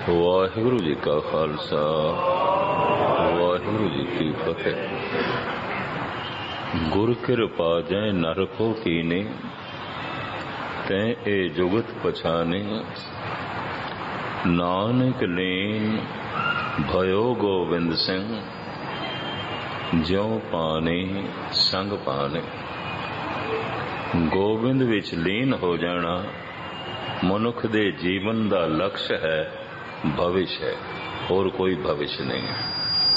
ਵਾਹਿਗੁਰੂ ਜੀ ਕਾ ਖਾਲਸਾ ਵਾਹਿਗੁਰੂ ਜੀ ਕੀ ਫਤਿਹ। ਗੁਰ ਕਿਰਪਾ ਜੈ ਨਰ ਕੋ ਕੀਨੇ, ਤੈ ਇਹ ਜੁਗਤ ਪਛਾਨੇ। ਨਾਨਕ ਲੀਨ भयो गोविंद सिंह, ज्यों पाने संग पाने। ਗੋਬਿੰਦ ਵਿੱਚ ਲੀਨ ਹੋ ਜਾਣਾ ਮਨੁੱਖ ਦੇ ਜੀਵਨ ਦਾ ਲਕਸ਼ ਹੈ, ਭਵਿਸ਼ ਹੈ, ਹੋਰ ਕੋਈ ਭਵਿਸ਼ ਨਹੀਂ ਹੈ।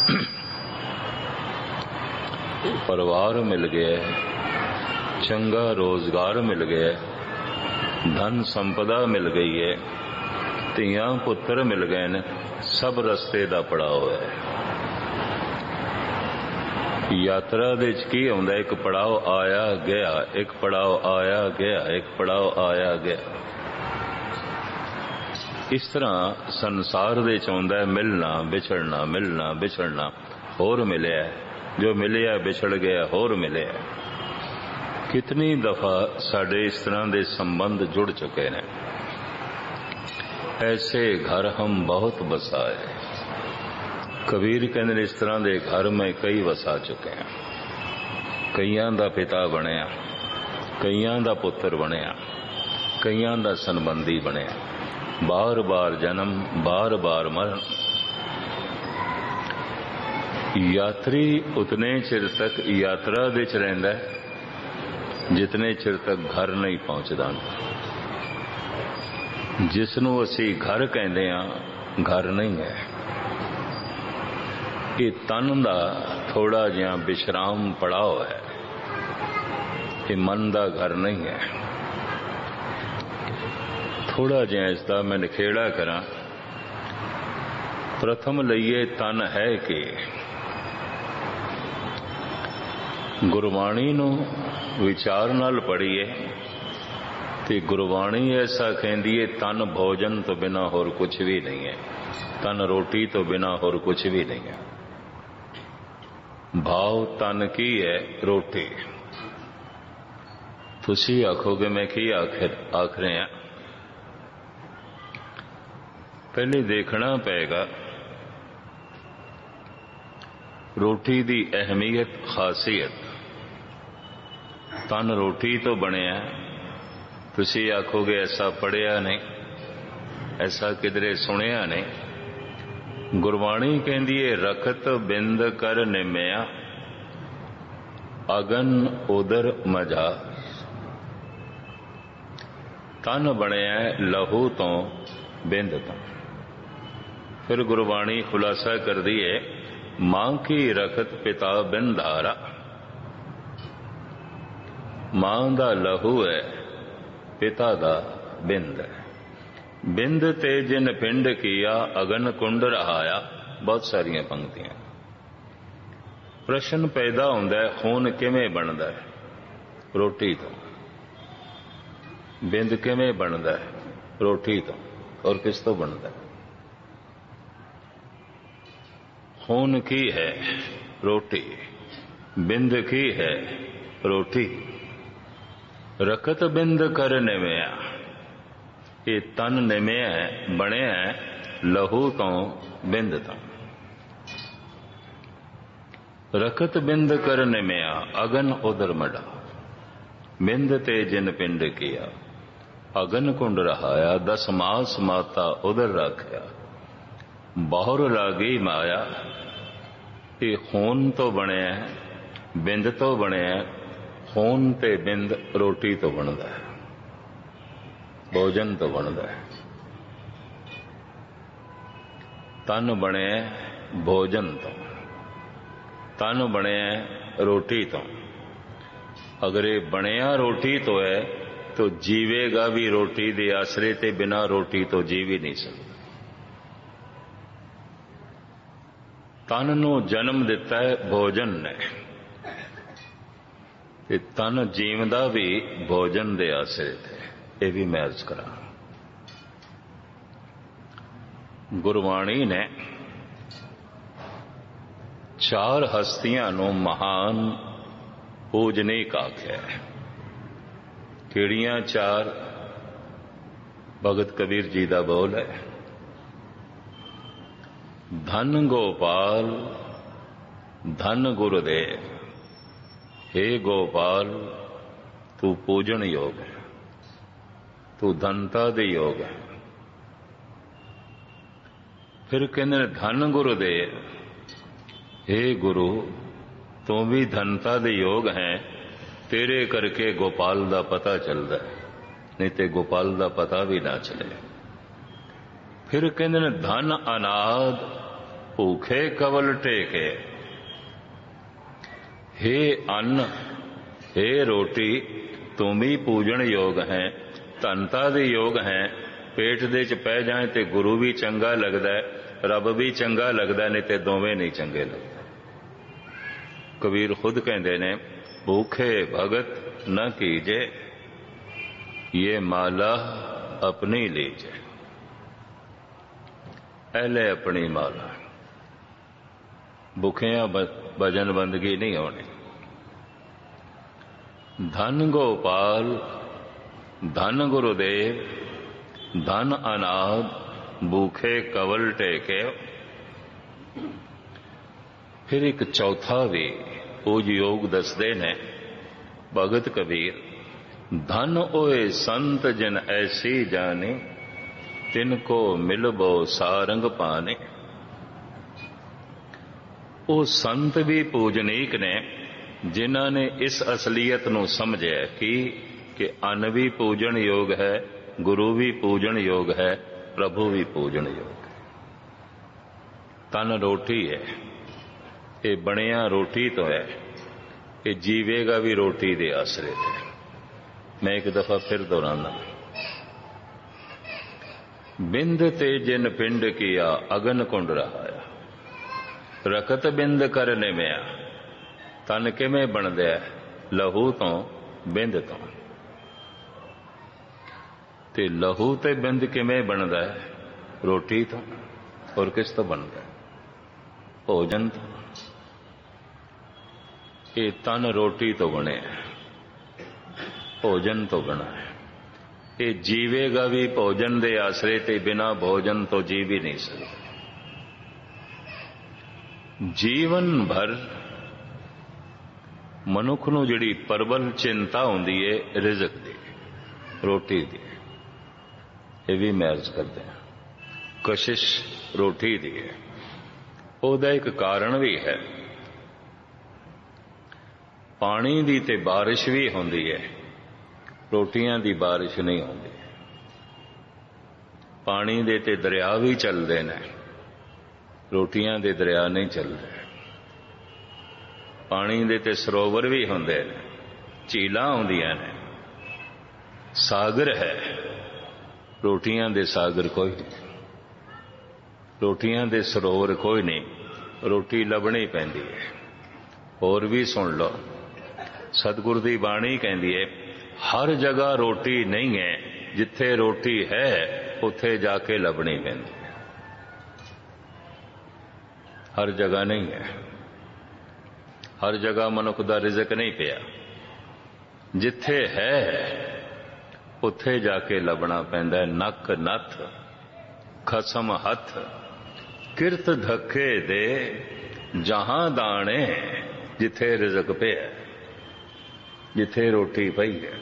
ਪਰਿਵਾਰ ਮਿਲ ਗਿਆ, ਚੰਗਾ ਰੋਜ਼ਗਾਰ ਮਿਲ ਗਿਆ, ਧਨ ਸੰਪਦਾ ਮਿਲ ਗਈ ਹੈ, ਧੀਆਂ ਪੁੱਤਰ ਮਿਲ ਗਏ ਨੇ, ਸਭ ਰਸਤੇ ਦਾ ਪੜਾਅ ਹੈ। ਯਾਤਰਾ ਦੇ ਵਿੱਚ ਕੀ ਆਉਂਦਾ? ਇੱਕ ਪੜਾਅ ਆਇਆ ਗਿਆ, ਇੱਕ ਪੜਾਅ ਆਇਆ ਗਿਆ, ਇੱਕ ਪੜਾਅ ਆਇਆ ਗਿਆ। ਇਸ ਤਰ੍ਹਾਂ ਸੰਸਾਰ ਦੇ ਵਿੱਚ ਆਉਂਦਾ ਮਿਲਣਾ ਵਿਛੜਨਾ, ਮਿਲਣਾ ਵਿਛੜਨਾ, ਹੋਰ ਮਿਲਿਆ, ਜੋ ਮਿਲਿਆ ਵਿਛੜ ਗਿਆ, ਹੋਰ ਮਿਲਿਆ। ਕਿਤਨੀ ਦਫਾ ਸਾਡੇ ਇਸ ਤਰ੍ਹਾਂ ਦੇ ਸੰਬੰਧ ਜੁੜ ਚੁੱਕੇ ਨੇ। ऐसे घर हम बहुत बसाए। कबीर कहते इस तरह के घर में कई वसा चुके हैं। कईयां दा पिता बनया, कईयां दा पुत्र बनया, कईयां दा संबंधी बनया। बार बार जन्म, बार बार मरण। यात्री उतने चिर तक यात्रा दे च रहिंदा है जितने चिर तक घर नहीं पहुंचदा। जिसनों असी घर कहते हैं, घर नहीं है। ये तन का थोड़ा जिहा विश्राम पड़ाव है, ये मन का घर नहीं है। थोड़ा जिहा इसका मैं निखेड़ा करा। प्रथम लईए तन है कि गुरबाणी नूं विचार नाल पढ़ीए ते गुरबाणी ऐसा कहती है, तन भोजन तो बिना होर कुछ भी नहीं है, तन रोटी तो बिना होर कुछ भी नहीं है। भाव तन की है? रोटी। तुसी आखोगे मैं की आख रहे हैं? पहले देखना पेगा रोटी दी अहमियत, खासियत। तन रोटी तो बनिया। तुसी आखोगे ऐसा पढ़िया नहीं, ऐसा किधरे सुनिया नहीं। गुरबाणी कहती है, रखत बिंद कर निमिया, अगन उदर मजा। तन बनया लहू तो, बिंद तो। फिर गुरबाणी खुलासा कर दी है, मां की रखत पिता बिंदारा। मां दा लहू है, पिता दा बिंद है। बिंद ते जिन पिंड किया, अगन कुंड रहाया। बहुत सारिया पंक्तियां। प्रश्न पैदा होंदा है, खून किवें बनदा है? रोटी तो। बिंद किवें बनदा है? रोटी तो। और किस तो बनदा है? खून की है? रोटी। बिंद की है? रोटी। रखत बिंद कर निमिया, ये तन निमिया है, बनया है लहू तो, बिंद तो। रखत बिंद कर निमिया, अगन उदर मड़ा। बिंद ते जिन पिंड किया, अगन कुंड रहाया। 10 मास माता उदर रखया, बहुर लागी माया। ये खून तो बनया है, बिंद तो बनया है। खून ते बिंद रोटी तो बनता है, भोजन तो बनता है। तन बने भोजन तो, तन बने रोटी तो। अगर ये बनया रोटी तो है, तो जीवेगा भी रोटी दे आसरे ते, बिना रोटी तो जीव ही नहीं सकता। तन नूं जन्म दिता है भोजन ने, तन जीवदा भी भोजन दे आसरे थे। ये भी मैं अर्ज करा। गुरबाणी ने 4 हस्तियां नूं महान पूजनीक आख्या। किहड़ियां 4? भगत कबीर जी का बोल है, धन गोपाल धन गुरुदेव। हे गोपाल तू पूजन योग है, तू धनता दे योग है। फिर कहते धन गुरुदेव, हे गुरु तू भी धनता दे योग है, तेरे करके गोपाल दा पता चलता है, नहीं तो गोपाल दा पता भी ना चले। फिर कहते धन अनाद भूखे कवल टेके। हे अन्न हे रोटी तू भी पूजन योग है, धनता दे योग है। पेट दे च पै जाए तो गुरु भी चंगा लगता है, रब भी चंगा लगता है, नहीं तो दोवें नहीं चंगे लगते। कबीर खुद कहते ने भूखे भगत न कीजे, ये माला अपनी लीजे। पहले अपनी माला, भुखिया भजन बंदगी नहीं होनी। धन गोपाल धन गुरुदेव धन अनाद भूखे कवल टेके। फिर एक चौथा भी पूज योग दसदे ने भगत कबीर, धन ओए संत जिन ऐसी जाने, तिनको मिलबो सारंग पाने। ਉਹ ਸੰਤ ਵੀ ਪੂਜਨੀਕ ਨੇ ਜਿਨ੍ਹਾਂ ਨੇ ਇਸ ਅਸਲੀਅਤ ਨੂੰ ਸਮਝਿਆ ਕਿ ਅੰਨ ਵੀ ਪੂਜਣ ਯੋਗ ਹੈ, ਗੁਰੂ ਵੀ ਪੂਜਣ ਯੋਗ ਹੈ, ਪ੍ਰਭੂ ਵੀ ਪੂਜਣ ਯੋਗ ਹੈ। ਤਨ ਰੋਟੀ ਹੈ, ਇਹ ਬਣਿਆ ਰੋਟੀ ਤੋਂ ਹੈ, ਇਹ ਜੀਵੇਗਾ ਵੀ ਰੋਟੀ ਦੇ ਆਸਰੇ ਤੇ। ਮੈਂ ਇੱਕ ਦਫਾ ਫਿਰ ਦੁਹਰਾਨਾ, ਬਿੰਦ ਤੇ ਜਿਨ ਪਿੰਡ ਕੀਆ ਅਗਨ ਕੁੰਡ ਰਹਾਇਆ। ਰਕਤ ਬਿੰਦ ਕਰ ਨਿਮਿਆ। ਤਨ ਕਿਵੇਂ ਬਣਦਾ? ਲਹੂ ਤੋਂ ਬਿੰਦ ਤੋਂ। ਤੇ ਲਹੂ ਤੇ ਬਿੰਦ ਕਿਵੇਂ ਬਣਦਾ? ਰੋਟੀ ਤੋਂ। ਹੋਰ ਕਿਸ ਤੋਂ ਬਣਦਾ? ਭੋਜਨ ਤੋਂ। ਇਹ ਤਨ ਰੋਟੀ ਤੋਂ ਬਣਿਆ, ਭੋਜਨ ਤੋਂ ਬਣਾ ਹੈ। ਇਹ ਜੀਵੇਗਾ ਵੀ ਭੋਜਨ ਦੇ ਆਸਰੇ ਤੇ, ਬਿਨਾਂ ਭੋਜਨ ਤੋਂ ਜੀਵ ਹੀ ਨਹੀਂ ਸਕਦਾ। ਜੀਵਨ ਭਰ ਮਨੁੱਖ ਨੂੰ ਜਿਹੜੀ ਪ੍ਰਬਲ ਚਿੰਤਾ ਹੁੰਦੀ ਹੈ ਰਿਜ਼ਕ ਦੀ, ਰੋਟੀ ਦੀ, ਇਹ ਵੀ ਮੈਂ ਅਰਜ਼ ਕਰਦੇ ਹਾਂ, ਕਸ਼ਿਸ਼ ਰੋਟੀ ਦੀ ਹੈ। ਉਹਦਾ ਇੱਕ ਕਾਰਨ ਵੀ ਹੈ। ਪਾਣੀ ਦੀ ਤੇ ਬਾਰਿਸ਼ ਵੀ ਹੁੰਦੀ ਹੈ, ਰੋਟੀਆਂ ਦੀ ਬਾਰਿਸ਼ ਨਹੀਂ ਹੁੰਦੀ। ਪਾਣੀ ਦੇ ਤੇ ਦਰਿਆ ਵੀ ਚੱਲਦੇ ਨੇ, ਰੋਟੀਆਂ ਦੇ ਦਰਿਆ ਨਹੀਂ ਚੱਲਦੇ। ਪਾਣੀ ਦੇ ਤੇ ਸਰੋਵਰ ਵੀ ਹੁੰਦੇ ਨੇ, ਝੀਲਾਂ ਹੁੰਦੀਆਂ ਨੇ, ਸਾਗਰ ਹੈ, ਰੋਟੀਆਂ ਦੇ ਸਾਗਰ ਕੋਈ ਨਹੀਂ, ਰੋਟੀਆਂ ਦੇ ਸਰੋਵਰ ਕੋਈ ਨਹੀਂ। ਰੋਟੀ ਲੱਭਣੀ ਪੈਂਦੀ ਹੈ। ਹੋਰ ਵੀ ਸੁਣ ਲਓ, ਸਤਿਗੁਰ ਦੀ ਬਾਣੀ ਕਹਿੰਦੀ ਹੈ ਹਰ ਜਗ੍ਹਾ ਰੋਟੀ ਨਹੀਂ ਹੈ, ਜਿੱਥੇ ਰੋਟੀ ਹੈ ਉੱਥੇ ਜਾ ਕੇ ਲੱਭਣੀ ਪੈਂਦੀ ਹੈ। ਹਰ ਜਗ੍ਹਾ ਨਹੀਂ ਹੈ, ਹਰ ਜਗ੍ਹਾ ਮਨੁੱਖ ਦਾ ਰਿਜ਼ਕ ਨਹੀਂ ਪਿਆ। ਜਿੱਥੇ ਹੈ ਉੱਥੇ ਜਾ ਕੇ ਲੱਭਣਾ ਪੈਂਦਾ। ਨੱਕ ਨੱਥ ਖਸਮ ਹੱਥ, ਕਿਰਤ ਧੱਕੇ ਦੇ ਜਹਾਂ ਦਾਣੇ। ਜਿੱਥੇ ਰਿਜ਼ਕ ਪਿਆ, ਜਿੱਥੇ ਰੋਟੀ ਪਈ ਹੈ।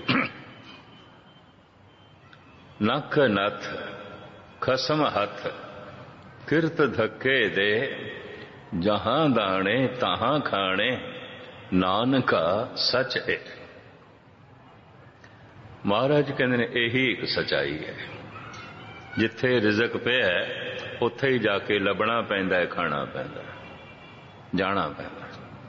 ਨੱਕ ਨੱਥ ਖਸਮ ਹੱਥ, ਕਿਰਤ ਧੱਕੇ ਦੇ ਜਹਾਂ ਦਾਣੇ। ਤਹਾਂ ਖਾਣੇ ਨਾਨਕਾ ਸੱਚ ਹੈ। ਮਹਾਰਾਜ ਕਹਿੰਦੇ ਨੇ ਇਹੀ ਇੱਕ ਸਚਾਈ ਹੈ। ਜਿੱਥੇ ਰਿਜ਼ਕ ਪਿਆ ਉੱਥੇ ਹੀ ਜਾ ਕੇ ਲੱਭਣਾ ਪੈਂਦਾ ਹੈ, ਖਾਣਾ ਪੈਂਦਾ, ਜਾਣਾ ਪੈਂਦਾ।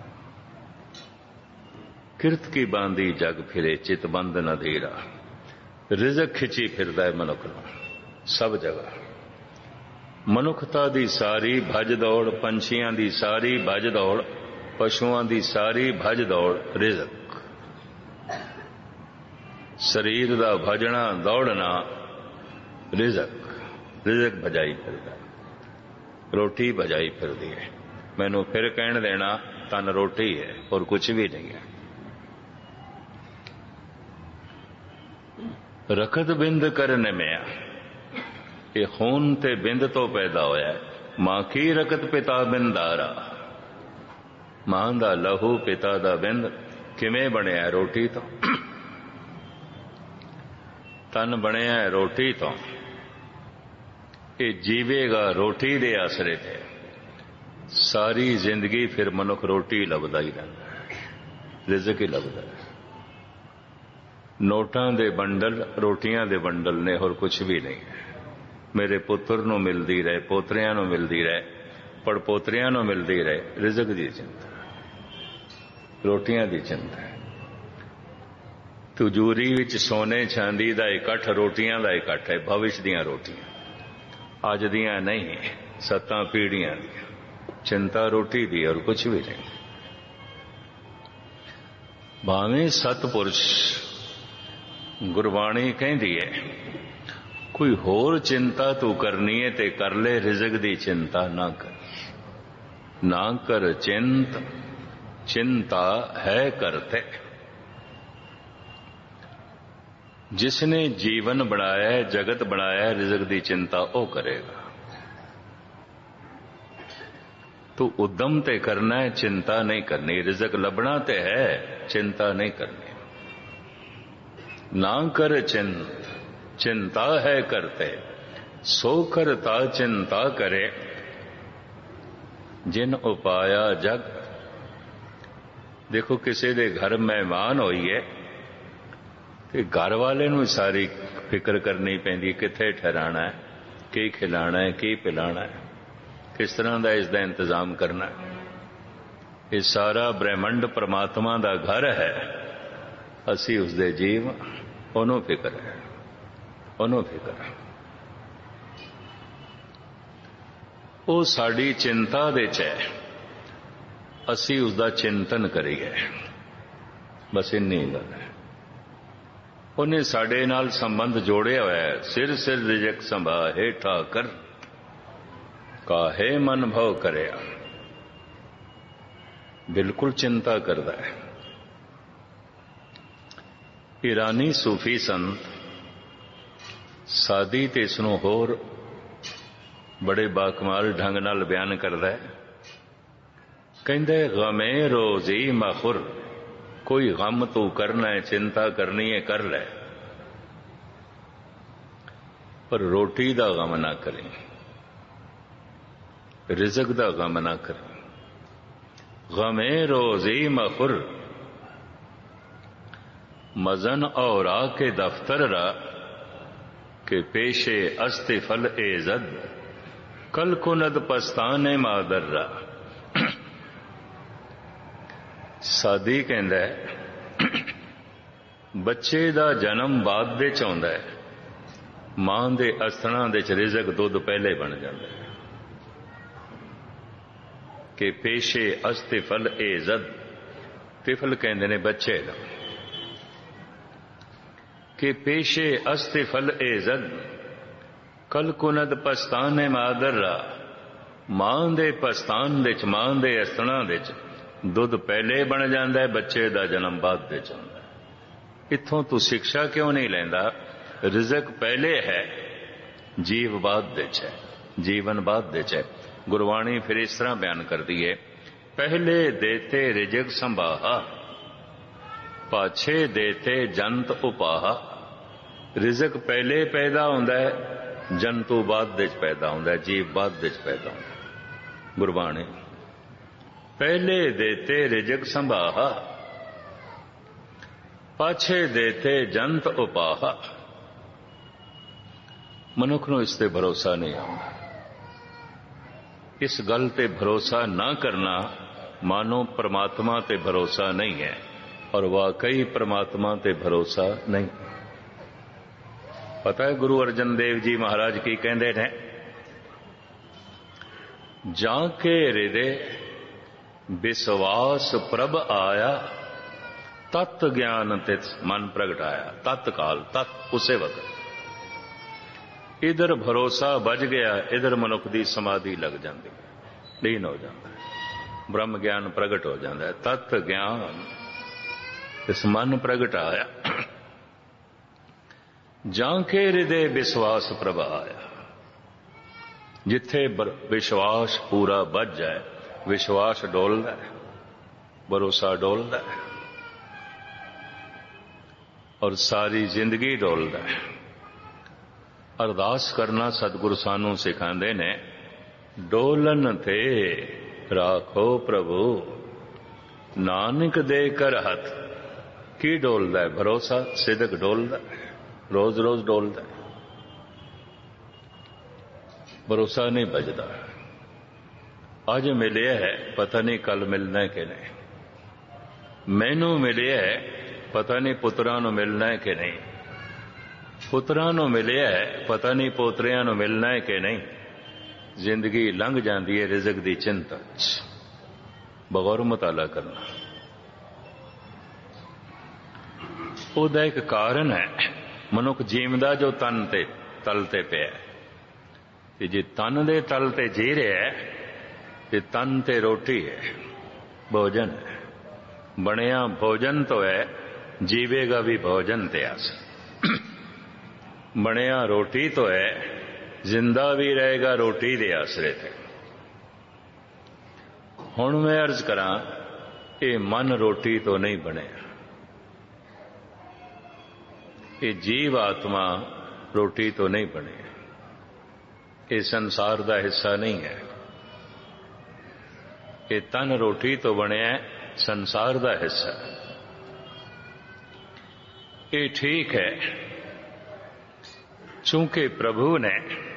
ਕਿਰਤ ਕੀ ਬਾਂਦੀ ਜਗ ਫਿਰੇ, ਚਿਤ ਬੰਦ ਨ ਧੀਰਾ। ਰਿਜ਼ਕ ਖਿੱਚੀ ਫਿਰਦਾ ਹੈ ਮਨੁੱਖ ਨੂੰ ਸਭ ਜਗ੍ਹਾ। ਮਨੁੱਖਤਾ ਦੀ ਸਾਰੀ ਭੱਜ ਦੌੜ, ਪੰਛੀਆਂ ਦੀ ਸਾਰੀ ਭੱਜ ਦੌੜ, ਪਸ਼ੂਆਂ ਦੀ ਸਾਰੀ ਭੱਜ ਦੌੜ ਰਿਜ਼ਕ। ਸਰੀਰ ਦਾ ਭਜਣਾ ਦੌੜਨਾ ਰਿਜ਼ਕ। ਰਿਜ਼ਕ ਭਜਾਈ ਫਿਰਦਾ, ਰੋਟੀ ਭਜਾਈ ਫਿਰਦੀ ਹੈ। ਮੈਨੂੰ ਫਿਰ ਕਹਿਣ ਦੇਣਾ ਤਨ ਰੋਟੀ ਹੈ, ਹੋਰ ਕੁਝ ਵੀ ਨਹੀਂ ਹੈ। ਰਖਤ ਬਿੰਦ ਕਰ ਨਿਮਿਆ। ਇਹ ਖੂਨ ਤੇ ਬਿੰਦ ਤੋਂ ਪੈਦਾ ਹੋਇਆ ਹੈ। मां की रकत पिता बिन दारा। मां दा लहू पिता दा बिंद किवें बणिया रोटी तो। तन बणिया रोटी तो, ये जीवेगा रोटी दे आसरे ते। सारी जिंदगी फिर मनुख रोटी लभदा ही रहिंदा, रिज़क ही लभदा है। नोटां दे बंडल रोटियां दे बंडल ने, होर कुछ भी नहीं है। मेरे पुत्र नूं मिलदी रहे, पोतरियां नूं मिलदी रहे, पड़पोतरियां नूं मिलदी रहे। रिज़क दी चिंता, रोटियां दी चिंता है। तिजोरी विच सोने चांदी दा इकट्ठ, रोटियां दा इकट्ठ है। भविष्य दियां रोटियां, अज दियां नहीं, 7 पीढ़ियां दी चिंता रोटी दी, और कुछ भी नहीं। भावें सतपुरुष गुरबाणी कहती है, कोई होर चिंता तू करनी है ते कर ले, रिज़क दी चिंता ना कर। ना कर चिंत, चिंता है करते। जिसने जीवन बनाया है, जगत बनाया है, रिज़क दी चिंता वो करेगा। तू उद्यम ते करना है, चिंता नहीं करनी। रिज़क लभना ते है, चिंता नहीं करनी। ना कर चिंत, चिंता है करते। सो करता चिंता करे, जिन उपाया जग। देखो किसी दे घर मेहमान होइए ते घर वाले नूं सारी फिक्र करनी पैंदी, कित्थे ठहराना है, की खिलाना है, की पिलाना है, किस तरह का इसका इंतजाम करना है। ये सारा ब्रह्मंड परमात्मा का घर है, असी उसदे जीव, ओनू फिक्र है, ओनू फिक्र है। वो साड़ी चिंता दे च है, असी उसका चिंतन करिए, बस इन्नी गल है। उन्हें साडे नाल संबंध जोड़िया हुआ है। सिर सिर रिजक संभा हेठा कर, काहे मन भव करया। बिल्कुल चिंता करता है। ईरानी सूफी संत सादी ते इसनूं होर बड़े बाकमाल ढंग नाल बयान करदा है। कहंदे गमे रोजी मखुर, कोई गम तू करना है, चिंता करनी है, कर ले, पर रोटी दा गम ना करें, रिज़क दा गम ना करें। गमे रोजी मखुर, मजन और आके दफ्तर रा, के पेशे अस्ते फल एजद, कल कुनद पस्ताने मादर रा। सादी कहंदा है, बच्चे दा जन्म बाद दे च आउंदा है, मां दे अस्थना दे च रिज़क दुध पहले बन जाता है। कि पेशे अस्ते फल एजद, तिफल कहंदे ने बच्चे दा, कि पेशे अस्ते फल एजद, कल कुनद पस्ताने मादर रा। मां दे पस्तान दे च, मां दे अस्थना दे च दुध पहले बन जाता है, बच्चे का जन्म बाद दे च आउंदा है। इत्थों तू शिक्षा क्यों नहीं लैंदा? रिज़क पहले है, जीव बाद दे च है, जीवन बाद दे च है। गुरबाणी फिर इस तरह बयान कर दी है, पहले देते रिज़क संभाहा, पाछे देते जंत उपाहा। रिज़क पहले पैदा होंदा है, जंतु बाद दे च पैदा होंदा है, जीव बाद दे च पैदा होंदा है। गुरबाणी पहले देते रिज़क संभाहा, पाछे देते जंत उपाहा। मनुख नूं इस ते भरोसा नहीं आउंदा। इस गल ते भरोसा ना करना मानो परमात्मा ते भरोसा नहीं है, और वाकई परमात्मा ते भरोसा नहीं। पता है गुरु अर्जन देव जी महाराज की कहते हैं, जाके हृदय विश्वास प्रभ आया, तत् ज्ञान तित मन प्रगटाया। तत्काल, तत् उसे वक्त इधर भरोसा बज गया, इधर मनुख की समाधि लग जाती, लीन हो जाता है, ब्रह्म ज्ञान प्रगट हो जाता है। तत् ज्ञान इस मन प्रगटाया, जाके हृदय विश्वास प्रभ आया। जिथे विश्वास पूरा बच जाए, विश्वास डोलदा है, भरोसा डोलदा है और सारी जिंदगी डोलदा है। अरदास करना सतगुरु सानू सिखांदे ने, डोलन ते राखो प्रभु, नानक दे कर हथ। की डोलदा है? भरोसा, सिदक डोलदा है, रोज रोज डोलदा है। भरोसा नहीं बजदा। अज मिले है, पता नहीं कल मिलना है कि नहीं। मैनू मिले है, पता नहीं पुत्रां नूं मिलना है कि नहीं। पुत्रां नूं मिले है, पता नहीं पोतरियां नूं मिलना है कि नहीं। जिंदगी लंघ जाती है रिज़्क दी चिंता च। बगौर मुताला करना ਉਹਦਾ एक कारण है। मनुख जीवदा जो तन ते तल ते पिया, ते जे तन दे तल ते जी रहा है ते तन ते रोटी है, भोजन है। बनिया भोजन तो है, जीवेगा भी भोजन ते आस। बनिया रोटी तो है, जिंदा भी रहेगा रोटी दे आसरे थे। हुण मैं अर्ज करा, ये मन रोटी तो नहीं बने, ये जीव आत्मा रोटी तो नहीं बने, ये संसार का हिस्सा नहीं है। ये तन रोटी तो बने, संसार का हिस्सा। ये ठीक है, चूंकि प्रभु ने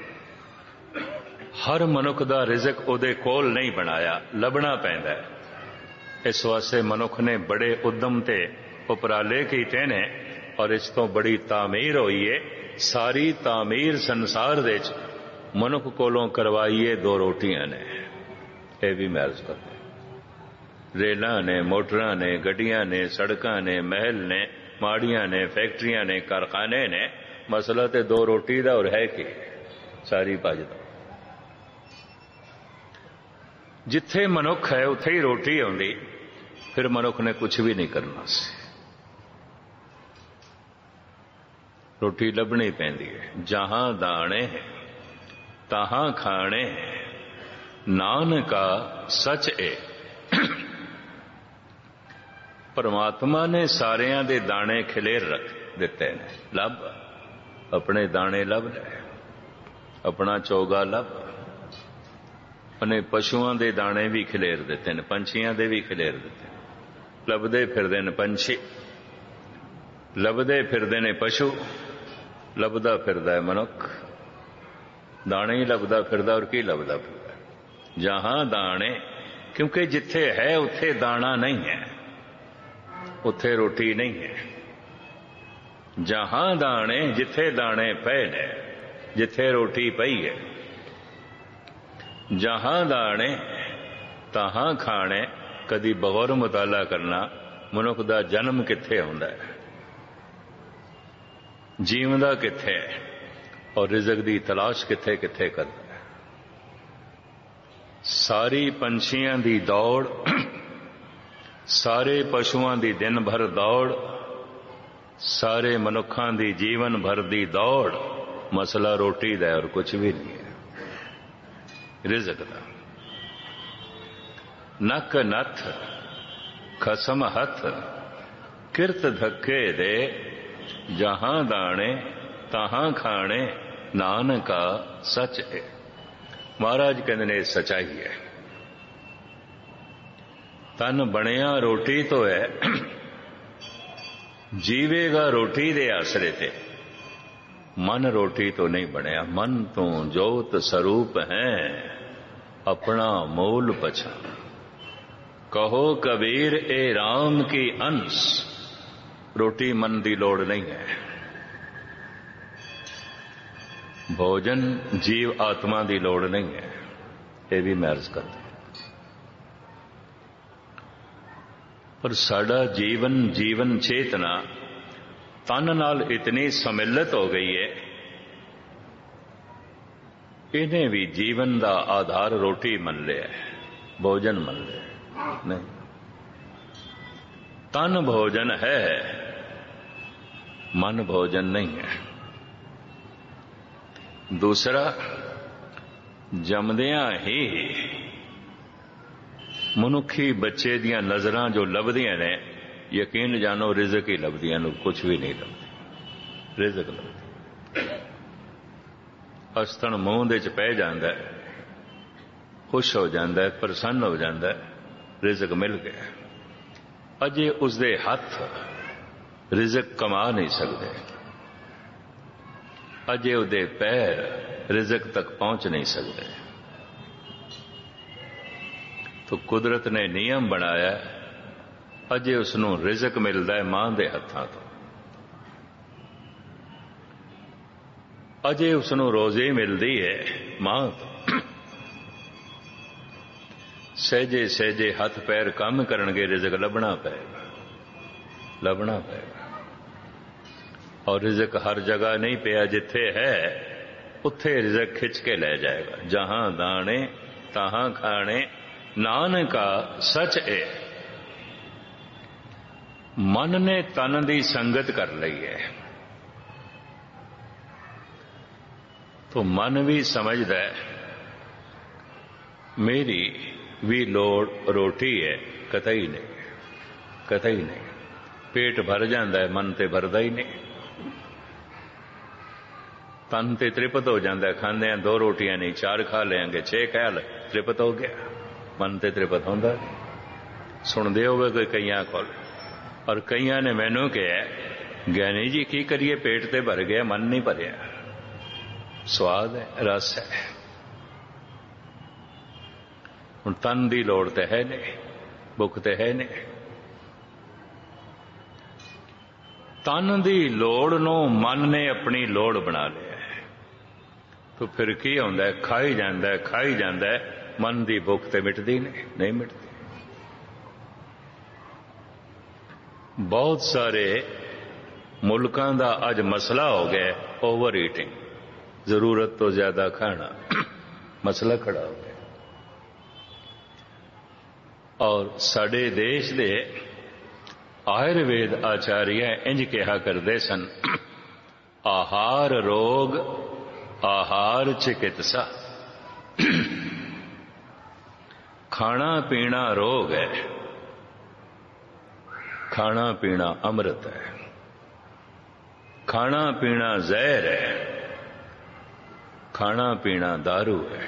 हर मनुख का रिज़क उहदे कोल नहीं बनाया, लभना पैंदा है। इस वास्ते मनुख ने बड़े उद्यम ते उपराले कीते ने और इस तो बड़ी तामीर होई है। सारी तामीर संसार दे मनुख कोलों करवाईए दो रोटियां ने। यह भी मैं अर्ज करता, रेलां ने, मोटरां ने, गड्डियां ने, सड़कां ने, महल ने, माड़ियां ने, फैक्ट्रियां ने, कारखाने ने, मसला तो दो रोटी का और है कि सारी भजदा। जिथे मनुख है उथे ही रोटी आउंदी, फिर मनुख ने कुछ भी नहीं करना सी। रोटी लभनी पैंदी है। जहां दाने तहां खाने, नानका सच ए। परमात्मा ने सारियां दे दाने खिलेर रख दिते ने। लभ अपने दाने लभ ले, अपना चोगा लभ। अपने पशुआं दे दाने भी खिलेर दिते ने, पंछियां दे भी खिलेर दिते। लभदे फिरदे ने पंछी, लभदे फिरदे ने पशु, लभदा फिरदा है मनुख। दाने ही लभदा फिरदा और की लभदा फिरदा। जहां दाने, क्योंकि जिथे है उथे दाना नहीं है, उथे रोटी नहीं है। जहां दाने, जिथे दाने पे ने, जिथे रोटी पई है। जहां दाने तहां खाने। कदी बगौर मुताला करना, मनुख दा जन्म किथे हुंदा है, जीवदा किथे है और रिज़क दी तलाश किथे किथे करदा है। सारी पंछियां दी दौड़, सारे पशुआं दी दिन भर दौड़, सारे मनुखां दी जीवन भर दी दौड़, मसला रोटी दा और कुछ भी नहीं है, रिज़क दा। नक नथ खसम हथ, किरत धक्के दे। जहां दाने तहां खाने, नानका सच है। महाराज कहते ने सच्चाई है। तन बनिया रोटी तो है, जीवेगा रोटी दे आसरे ते। मन रोटी तो नहीं बनया। मन तो जोत स्वरूप है, अपना मूल पछान। कहो कबीर ए राम की अंश। रोटी मन की लोड़ नहीं है, भोजन जीव आत्मा की लोड़ नहीं है। यह भी मैं अर्ज करता। पर साडा जीवन, जीवन चेतना तन नाल इतनी सम्मिलित हो गई है, इन्हें भी जीवन का आधार रोटी मन लिया है, भोजन मन लिया नहीं। तन भोजन है, मन भोजन नहीं है। दूसरा, ਜੰਮਦਿਆਂ ਹੀ ਮਨੁੱਖੀ ਬੱਚੇ ਦੀਆਂ ਨਜ਼ਰਾਂ ਜੋ ਲੱਭਦੀਆਂ ਨੇ, ਯਕੀਨ ਜਾਣੋ ਰਿਜ਼ਕ ਹੀ ਲੱਭਦੀਆਂ ਨੂੰ, ਕੁਛ ਵੀ ਨਹੀਂ ਲੱਭਦੀ। ਰਿਜ਼ਕ ਲੱਭਦੀ, ਅਸਤਣ ਮੂੰਹ ਦੇ ਚ ਪੈ ਜਾਂਦਾ, ਖੁਸ਼ ਹੋ ਜਾਂਦਾ, ਪ੍ਰਸੰਨ ਹੋ ਜਾਂਦਾ, ਰਿਜ਼ਕ ਮਿਲ ਗਿਆ। ਅਜੇ ਉਸਦੇ ਹੱਥ ਰਿਜ਼ਕ ਕਮਾ ਨਹੀਂ ਸਕਦੇ, ਅਜੇ ਉਹਦੇ ਪੈਰ ਰਿਜ਼ਕ ਤੱਕ ਪਹੁੰਚ ਨਹੀਂ ਸਕਦੇ। तो कुदरत ने नियम बनाया, अजे उसनों रिजक मिलता है मां के हत्थों तो, अजे उसनों रोजी मिलती है मां तो। सहजे सहजे हथ पैर काम करनगे, रिजक लभना पेगा, लभना पेगा। और रिजक हर जगह नहीं पिया, जिथे है उत्थे रिजक खिंच के ले जाएगा। जहां दाने तहां खाने, नानका सच है। मन ने तन की संगत कर ली है तो मन भी समझदा है मेरी भी लोड़ रोटी है, कतई नहीं, कतई नहीं। पेट भर जाता है, मन ते भरदा ही नहीं। तन ते तृप्त हो जाता है, खांदे 2 रोटियां नहीं 4 खा लेंगे, 6 खा ले, तृप्त हो गया। मन ते तृप्त होंदा सुनते होवे कईयां कोल, और कईयां ने मैनू कहा ज्ञानी जी की करिए, पेट ते भर गया, मन नहीं भरिया। स्वाद है, रस है। हुण तन की लोड़ तो है नहीं, भुख तो है नहीं। तन की लोड़ नूं मन ने अपनी लोड़ बना लिया, तो फिर की होंदा है, खाई जांदा है, खाई जांदा है। मन की भुख तो मिटती नहीं मिटती। बहुत सारे मुल्कां दा अज मसला हो गया ओवर ईटिंग, जरूरत तो ज्यादा खाना, मसला खड़ा हो गया। और साडे देश दे आयुर्वेद आचार्य इंज कहा करते सन, आहार रोग आहार चिकित्सा। खाना पीना रोग है, खाना पीना अमृत है। खाना पीना जहर है, खाना पीना दारू है।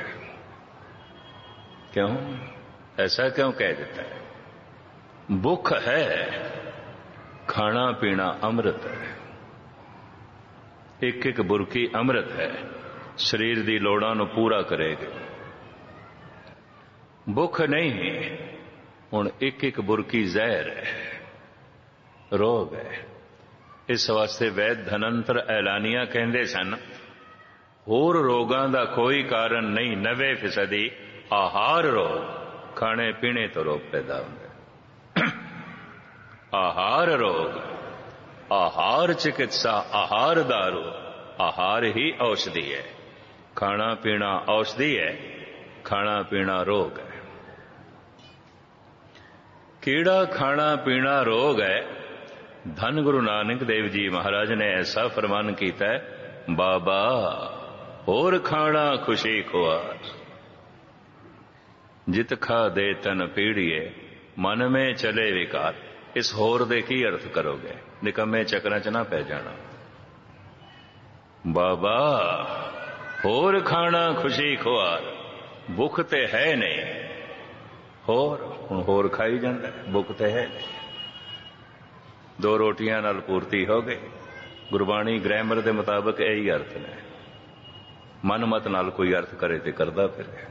क्यों ऐसा क्यों कह देता है? भुख है, खाना पीना अमृत है। एक एक बुरकी अमृत है, शरीर की लोड़ां नूं पूरा करेगी। भुख नहीं, हुण एक एक बुरकी जहर है, रोग है। इस वास्ते वैद धनंतर ऐलानिया कहते सन, होर रोगां दा कोई कारण नहीं, 90% आहार रोग, खाने पीने तो रोग पैदा होंगे। आहार रोग, आहार चिकित्सा, आहार दारू। आहार ही औषधि है, खाना पीना औषधि है, खाना पीना रोग है। कीड़ा खाना पीना रोग है। धन गुरु नानक देव जी महाराज ने ऐसा फरमान किया है, बाबा होर खाना खुशी खुआर, जित खा दे तन पीड़िए, मन में चले विकार। इस होर दे की अर्थ करोगे? निकम्मे चक्रां च ना पै जाना। बाबा होर खाना खुशी खुआर, भुख ते है नहीं, होर खाई जाता है, भुख ते है नहीं। 2 रोटियां नाल पूर्ति हो गई। गुरबाणी ग्रामर के मुताबिक यही अर्थ ने। मन मत नाल कोई अर्थ करे तो करदा फिरे।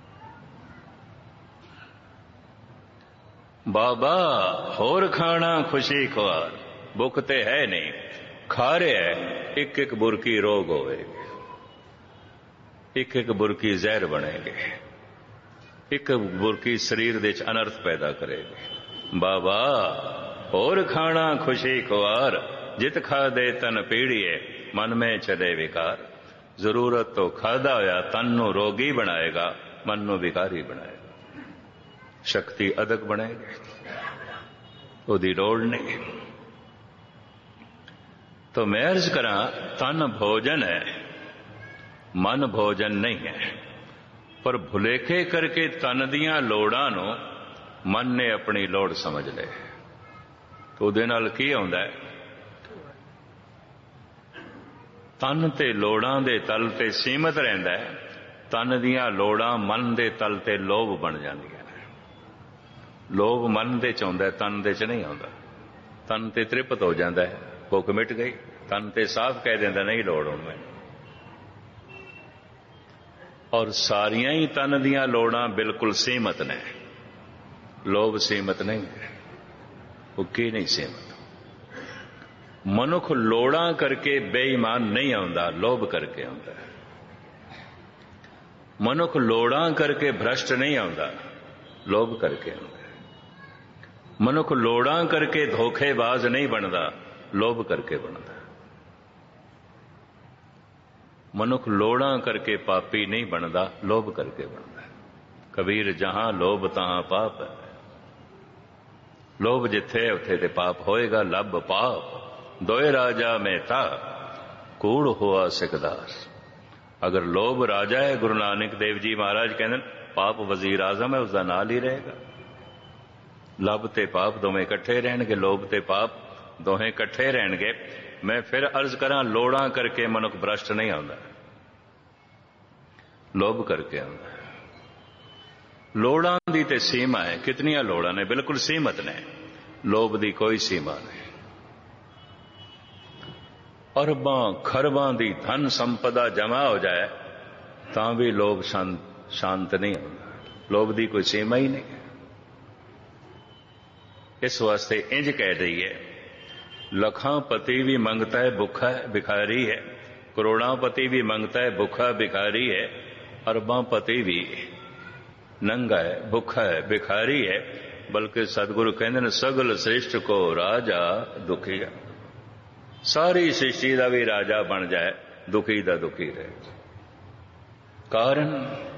बाबा होर खाना खुशी खुआर, भुख ते है नहीं, खा रहा है एक एक बुरकी रोग होएगी, एक एक बुरकी जहर बनेगी, एक बुरकी शरीर दे च अनर्थ पैदा करेगी। बाबा होर खाना खुशी खुआर, जित खा दे तन पीड़िए, मन में चले विकार। जरूरत तो खादा होया तन नूं रोगी बनाएगा, मन नूं विकारी बनाएगा। शक्ति अदक बनेगी, उहदी लोड़ नहीं। तो मैं अर्ज करा, तन भोजन है, मन भोजन नहीं है। पर भुलेखे करके तन दियां लोड़ां नूं मन ने अपनी लोड़ समझ ले। तो उहदे नाल की आउंदा है, तन ते लोड़ां दे तल ते सीमित रहिंदा है, तन दियां लोड़ां मन दे तल ते लोभ बन जांदियां ने। लोभ मन दे च आउंदा है, तन दे च नहीं आउंदा। तन ते तृप्त हो जांदा है, भुख मिट गई। तन ते साफ कह दिंदा नहीं लोड़ हुण मैनूं। और सारियां ही तन दियां लोड़ां बिल्कुल सीमित ने, लोभ सीमित नहीं है, भुखी नहीं सीमित। मनुख लोड़ां करके बेईमान नहीं आउंदा, लोभ करके आउंदा है। मनुख लोड़ां करके भ्रष्ट नहीं आउंदा, लोभ करके आउंदा है। मनुख लोड़ां करके धोखेबाज नहीं बनदा, लोभ करके बनदा। मनुख लोड़ां करके पापी नहीं बनदा, लोभ करके बनदा। कबीर जहां लोभ तहां पाप है। लोभ जिथे उथे ते पाप होएगा। लब पाप दोए राजा में था, कूड़ हुआ सिकदार। अगर लोभ राजा है, गुरु नानक देव जी महाराज कहते पाप वजीर आजम है, उसका नाल ही रहेगा। लब ते पाप दोवें इकट्ठे रहणगे, लोभ ते पाप दोहें इकट्ठे रहणगे। मैं फिर अर्ज करा, लोड़ां करके मनुख भ्रष्ट नहीं आउंदा, लोभ करके आउंदा। लोड़ां दी ते सीमा है, कितनियां लोड़ां ने, बिल्कुल सीमित ने। लोभ दी कोई सीमा नहीं। अरबां खरबां दी धन संपदा जमा हो जाए तां भी लोभ शांत नहीं होता। लोभ दी कोई सीमा ही नहीं है। इस वास्ते इंज कह रही है, लखां पति भी मंगता है भुखा है भिखारी है, करोड़ां पति भी मंगता है भुखा भिखारी है, अरबां पति भी नंगा है भुखा है भिखारी है। बल्कि सतगुरु कहते हैं, सगल श्रेष्ठ को राजा दुखी है। सारी सृष्टि का भी राजा बन जाए, दुखी दा दुखी रहे। कारण